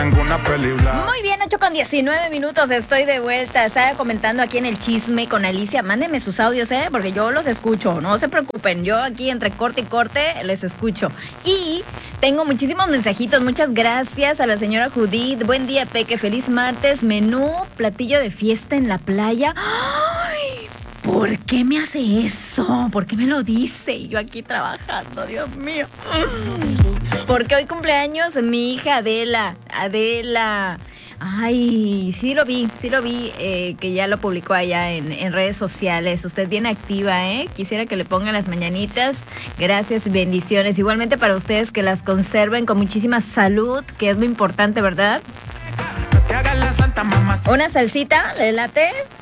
Muy bien, 8:19, estoy de vuelta. Estaba comentando aquí en el chisme con Alicia. Mándenme sus audios, porque yo los escucho. No se preocupen, yo aquí entre corte y corte les escucho. Y tengo muchísimos mensajitos. Muchas gracias a la señora Judith. Buen día, Peque. Feliz martes. Menú, platillo de fiesta en la playa. ¡Ay! ¿Por qué me hace eso? ¿Por qué me lo dice? Y yo aquí trabajando, Dios mío. Porque hoy cumpleaños mi hija Adela. Ay, sí lo vi, que ya lo publicó allá en redes sociales. Usted bien activa, Quisiera que le pongan las mañanitas. Gracias, bendiciones. Igualmente para ustedes, que las conserven con muchísima salud, que es lo importante, ¿verdad? Una salsita, ¿le late?